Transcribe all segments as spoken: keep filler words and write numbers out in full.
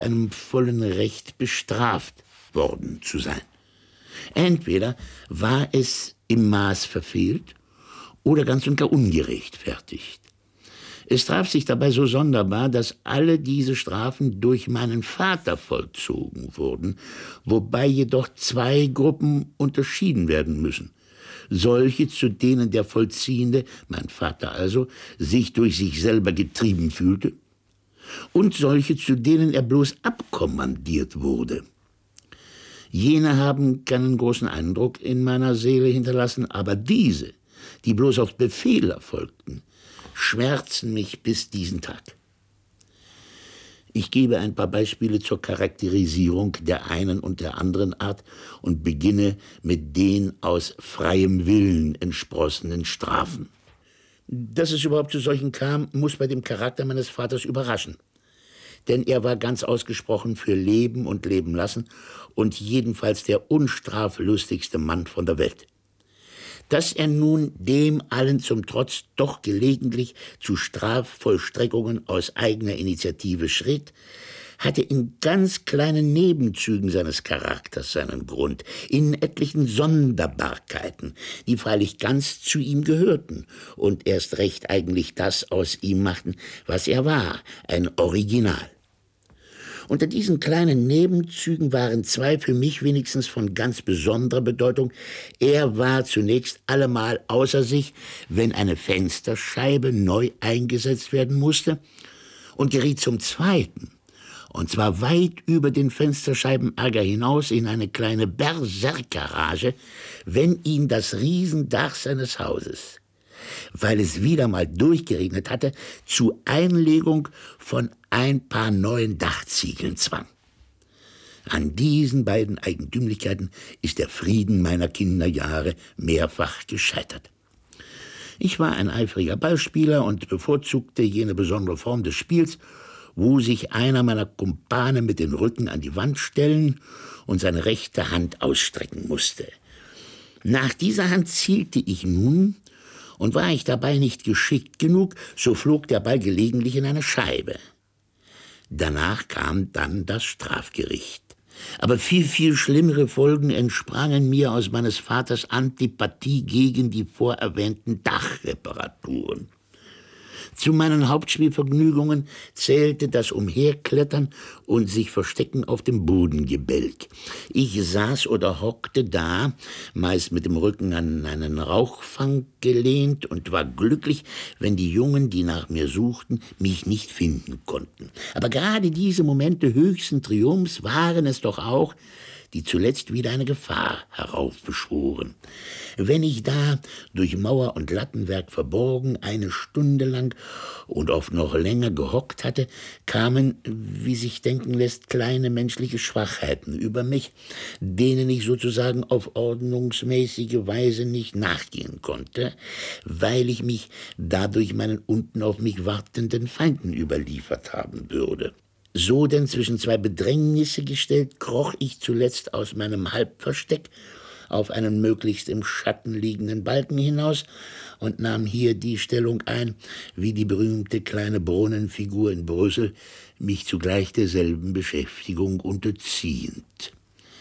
einem vollen Recht bestraft worden zu sein. Entweder war es im Maß verfehlt oder ganz und gar ungerechtfertigt. Es traf sich dabei so sonderbar, dass alle diese Strafen durch meinen Vater vollzogen wurden, wobei jedoch zwei Gruppen unterschieden werden müssen. Solche, zu denen der Vollziehende, mein Vater also, sich durch sich selber getrieben fühlte, und solche, zu denen er bloß abkommandiert wurde. Jene haben keinen großen Eindruck in meiner Seele hinterlassen, aber diese, die bloß auf Befehl erfolgten, schmerzen mich bis diesen Tag. Ich gebe ein paar Beispiele zur Charakterisierung der einen und der anderen Art und beginne mit den aus freiem Willen entsprossenen Strafen. Dass es überhaupt zu solchen kam, muss bei dem Charakter meines Vaters überraschen. Denn er war ganz ausgesprochen für Leben und Leben lassen und jedenfalls der unstraflustigste Mann von der Welt. Dass er nun dem allen zum Trotz doch gelegentlich zu Strafvollstreckungen aus eigener Initiative schritt, hatte in ganz kleinen Nebenzügen seines Charakters seinen Grund, in etlichen Sonderbarkeiten, die freilich ganz zu ihm gehörten und erst recht eigentlich das aus ihm machten, was er war, ein Original. Unter diesen kleinen Nebenzügen waren zwei für mich wenigstens von ganz besonderer Bedeutung. Er war zunächst allemal außer sich, wenn eine Fensterscheibe neu eingesetzt werden musste, und geriet zum Zweiten, und zwar weit über den Fensterscheibenärger hinaus, in eine kleine Berserkerrage, wenn ihn das Riesendach seines Hauses, weil es wieder mal durchgeregnet hatte, zu Einlegung von ein paar neuen Dachziegeln zwang. An diesen beiden Eigentümlichkeiten ist der Frieden meiner Kinderjahre mehrfach gescheitert. Ich war ein eifriger Ballspieler und bevorzugte jene besondere Form des Spiels, wo sich einer meiner Kumpane mit dem Rücken an die Wand stellen und seine rechte Hand ausstrecken musste. Nach dieser Hand zielte ich nun, und war ich dabei nicht geschickt genug, so flog der Ball gelegentlich in eine Scheibe. Danach kam dann das Strafgericht. Aber viel, viel schlimmere Folgen entsprangen mir aus meines Vaters Antipathie gegen die vorerwähnten Dachreparaturen. Zu meinen Hauptspielvergnügungen zählte das Umherklettern und sich verstecken auf dem Bodengebälk. Ich saß oder hockte da, meist mit dem Rücken an einen Rauchfang gelehnt, und war glücklich, wenn die Jungen, die nach mir suchten, mich nicht finden konnten. Aber gerade diese Momente höchsten Triumphs waren es doch auch, die zuletzt wieder eine Gefahr heraufbeschworen. Wenn ich da, durch Mauer und Lattenwerk verborgen, eine Stunde lang und oft noch länger gehockt hatte, kamen, wie sich denken lässt, kleine menschliche Schwachheiten über mich, denen ich sozusagen auf ordnungsmäßige Weise nicht nachgehen konnte, weil ich mich dadurch meinen unten auf mich wartenden Feinden überliefert haben würde. So denn zwischen zwei Bedrängnisse gestellt, kroch ich zuletzt aus meinem Halbversteck auf einen möglichst im Schatten liegenden Balken hinaus und nahm hier die Stellung ein, wie die berühmte kleine Brunnenfigur in Brüssel, mich zugleich derselben Beschäftigung unterziehend.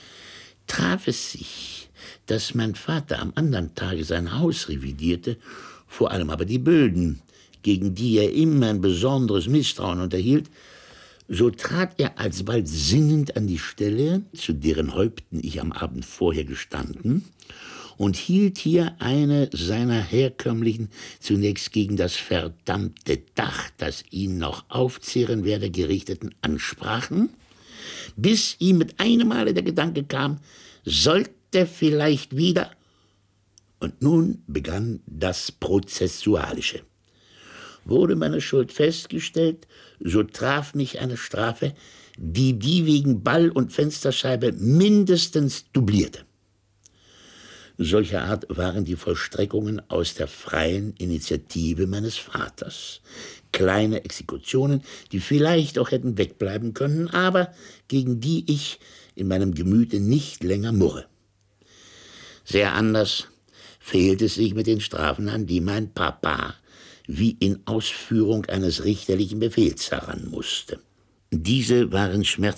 Traf es sich, dass mein Vater am andern Tage sein Haus revidierte, vor allem aber die Böden, gegen die er immer ein besonderes Misstrauen unterhielt, so trat er alsbald singend an die Stelle, zu deren Häupten ich am Abend vorher gestanden, und hielt hier eine seiner herkömmlichen, zunächst gegen das verdammte Dach, das ihn noch aufzehren werde, gerichteten Ansprachen, bis ihm mit einem Male der Gedanke kam, sollte vielleicht wieder, und nun begann das Prozessualische. Wurde meine Schuld festgestellt, so traf mich eine Strafe, die die wegen Ball und Fensterscheibe mindestens dublierte. Solcher Art waren die Vollstreckungen aus der freien Initiative meines Vaters. Kleine Exekutionen, die vielleicht auch hätten wegbleiben können, aber gegen die ich in meinem Gemüte nicht länger murre. Sehr anders verhielt es sich mit den Strafen, an die mein Papa wie in Ausführung eines richterlichen Befehls heran musste. Diese waren schmerzlich